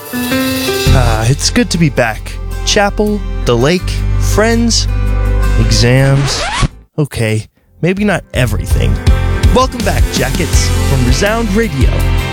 It's good to be back. Chapel, the lake, friends, exams. Okay, maybe not everything. Welcome back, Jackets, from Resound Radio.